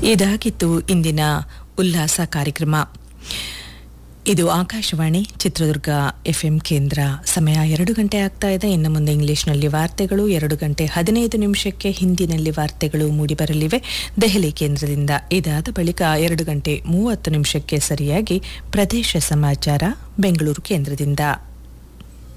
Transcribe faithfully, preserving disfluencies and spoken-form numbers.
ಇದಾಗಿತ್ತು ಇಂದಿನ ಉಲ್ಲಾಸ ಕಾರ್ಯಕ್ರಮ. ಇದು ಆಕಾಶವಾಣಿ ಚಿತ್ರದುರ್ಗ ಎಫ್ಎಂ ಕೇಂದ್ರ. ಸಮಯ ಎರಡು ಗಂಟೆ ಆಗ್ತಾ ಇದೆ. ಇನ್ನು ಮುಂದೆ ಇಂಗ್ಲಿಷ್ನಲ್ಲಿ ವಾರ್ತೆಗಳು. ಎರಡು ಗಂಟೆ ಹದಿನೈದು ನಿಮಿಷಕ್ಕೆ ಹಿಂದಿನಲ್ಲಿ ವಾರ್ತೆಗಳು ಮೂಡಿಬರಲಿವೆ ದೆಹಲಿ ಕೇಂದ್ರದಿಂದ. ಇದಾದ ಬಳಿಕ ಎರಡು ಗಂಟೆ ಮೂವತ್ತು ನಿಮಿಷಕ್ಕೆ ಸರಿಯಾಗಿ ಪ್ರದೇಶ ಸಮಾಚಾರ ಬೆಂಗಳೂರು ಕೇಂದ್ರದಿಂದ.